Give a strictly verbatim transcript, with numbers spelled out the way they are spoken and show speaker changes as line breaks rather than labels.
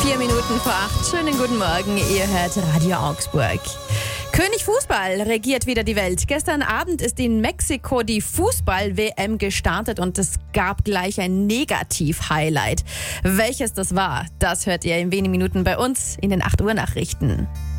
Vier Minuten vor acht. Schönen guten Morgen. Ihr hört Radio Augsburg. König Fußball regiert wieder die Welt. Gestern Abend ist in Mexiko die Fußball-W M gestartet und es gab gleich ein Negativ-Highlight. Welches das war, das hört ihr in wenigen Minuten bei uns in den acht Uhr Nachrichten.